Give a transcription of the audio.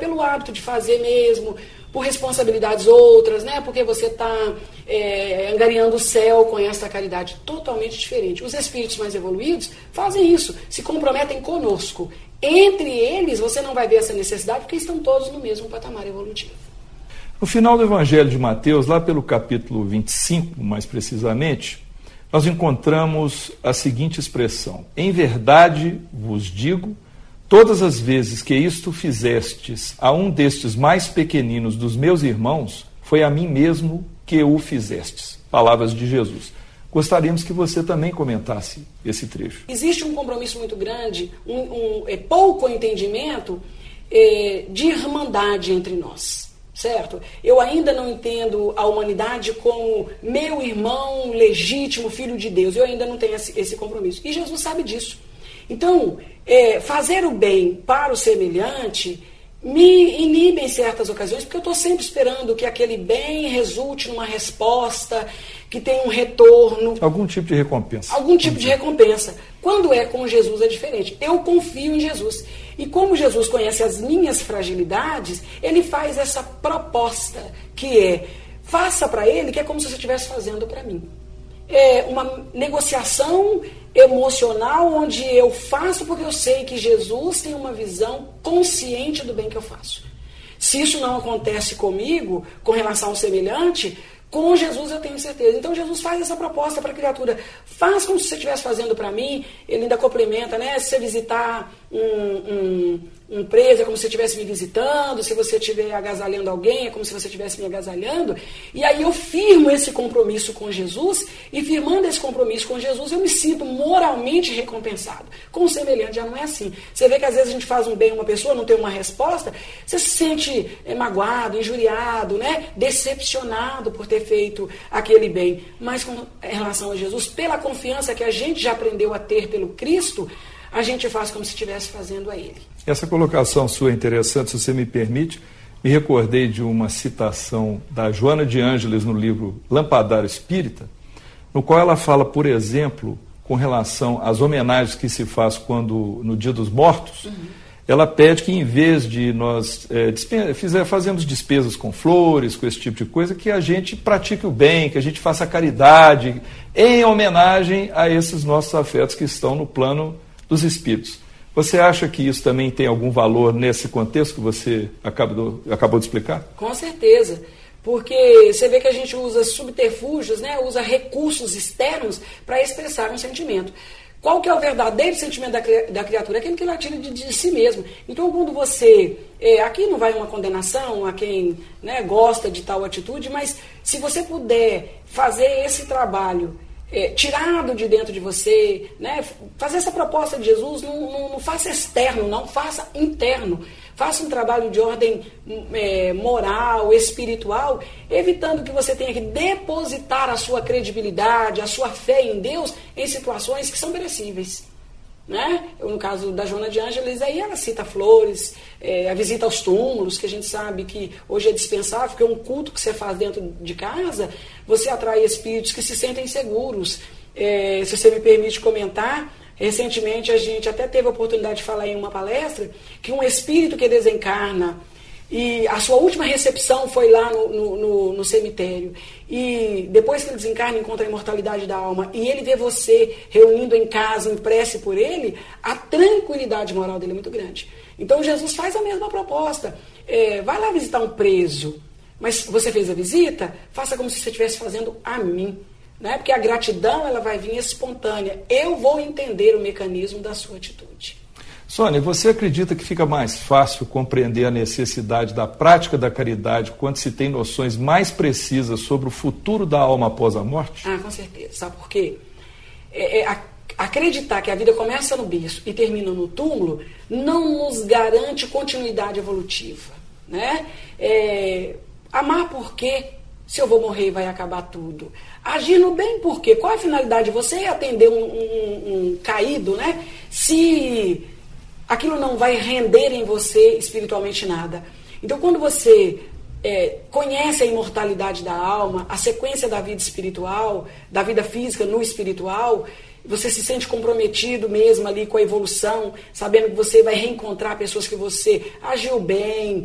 pelo hábito de fazer mesmo, por responsabilidades outras, né? Porque você está angariando o céu com essa caridade totalmente diferente. Os espíritos mais evoluídos fazem isso, se comprometem conosco. Entre eles, você não vai ver essa necessidade, porque estão todos no mesmo patamar evolutivo. No final do Evangelho de Mateus, lá pelo capítulo 25, mais precisamente, nós encontramos a seguinte expressão: em verdade vos digo, todas as vezes que isto fizestes a um destes mais pequeninos dos meus irmãos, foi a mim mesmo que o fizestes. Palavras de Jesus. Gostaríamos que você também comentasse esse trecho. Existe um compromisso muito grande, pouco entendimento de irmandade entre nós, certo? Eu ainda não entendo a humanidade como meu irmão legítimo, filho de Deus. Eu ainda não tenho esse compromisso. E Jesus sabe disso. Então, fazer o bem para o semelhante me inibe em certas ocasiões, porque eu estou sempre esperando que aquele bem resulte numa resposta, que tenha um retorno. Algum tipo de recompensa. Algum tipo de recompensa. Quando é com Jesus é diferente. Eu confio em Jesus. E como Jesus conhece as minhas fragilidades, ele faz essa proposta, que é, faça para ele, que é como se você estivesse fazendo para mim. É uma negociação emocional onde eu faço porque eu sei que Jesus tem uma visão consciente do bem que eu faço. Se isso não acontece comigo, com relação ao semelhante, com Jesus eu tenho certeza. Então Jesus faz essa proposta para a criatura. Faz como se você estivesse fazendo para mim. Ele ainda complementa, né? Se você visitar um preso, é como se você estivesse me visitando. Se você estiver agasalhando alguém, é como se você estivesse me agasalhando. E aí eu firmo esse compromisso com Jesus. E firmando esse compromisso com Jesus, eu me sinto moralmente recompensado. Com o semelhante já não é assim. Você vê que às vezes a gente faz um bem a uma pessoa, não tem uma resposta, você se sente magoado, injuriado, né? Decepcionado por ter feito aquele bem. Mas com relação a Jesus, pela confiança que a gente já aprendeu a ter pelo Cristo, a gente faz como se estivesse fazendo a Ele. Essa colocação sua é interessante, se você me permite. Me recordei de uma citação da Joana de Ângeles no livro Lampadário Espírita, no qual ela fala, por exemplo, com relação às homenagens que se faz no Dia dos Mortos. Ela pede que, em vez de nós fazermos despesas com flores, com esse tipo de coisa, que a gente pratique o bem, que a gente faça a caridade, em homenagem a esses nossos afetos que estão no plano dos espíritos. Você acha que isso também tem algum valor nesse contexto que você acabou de explicar? Com certeza, porque você vê que a gente usa subterfúgios, né? Usa recursos externos para expressar um sentimento. Qual que é o verdadeiro sentimento da criatura? Aquele que ela tira de si mesmo. Então, quando você... aqui não vai uma condenação a quem, né, gosta de tal atitude, mas se você puder fazer esse trabalho tirado de dentro de você, né, fazer essa proposta de Jesus, não faça externo, não faça interno. Faça um trabalho de ordem moral, espiritual, evitando que você tenha que depositar a sua credibilidade, a sua fé em Deus em situações que são perecíveis. Né? No caso da Joana de Ângeles, aí ela cita flores, a visita aos túmulos, que a gente sabe que hoje é dispensável, porque é um culto que você faz dentro de casa, você atrai espíritos que se sentem seguros. Se você me permite comentar, recentemente a gente até teve a oportunidade de falar em uma palestra que um espírito que desencarna e a sua última recepção foi lá no cemitério, e depois que ele desencarna encontra a imortalidade da alma e ele vê você reunindo em casa em prece por ele, a tranquilidade moral dele é muito grande. Então Jesus faz a mesma proposta. Vai lá visitar um preso, mas você fez a visita, faça como se você estivesse fazendo a mim, né? Porque a gratidão ela vai vir espontânea. Eu vou entender o mecanismo da sua atitude. Sônia, você acredita que fica mais fácil compreender a necessidade da prática da caridade quando se tem noções mais precisas sobre o futuro da alma após a morte? Ah, com certeza. Sabe por quê? Acreditar que a vida começa no berço e termina no túmulo não nos garante continuidade evolutiva, né? Amar porque se eu vou morrer vai acabar tudo. Agir no bem porque qual a finalidade? Você atender um caído, né? Se aquilo não vai render em você espiritualmente nada. Então, quando você conhece a imortalidade da alma, a sequência da vida espiritual, da vida física no espiritual, você se sente comprometido mesmo ali com a evolução, sabendo que você vai reencontrar pessoas que você agiu bem,